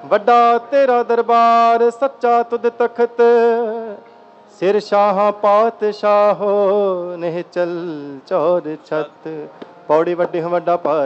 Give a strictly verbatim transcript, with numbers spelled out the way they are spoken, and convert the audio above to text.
ਵੱਡਾ ਤੇਰਾ ਦਰਬਾਰ ਸੱਚਾ ਤੁਧ ਤਖਤ, ਸਿਰ ਸ਼ਾਹਾਂ ਪਾਤਸ਼ਾਹੋ ਨਿਹਚਲ ਚੌਰ ਛਤ। ਪੌੜੀ ਵੱਡੀ ਵੱਡਾ ਭਾਰ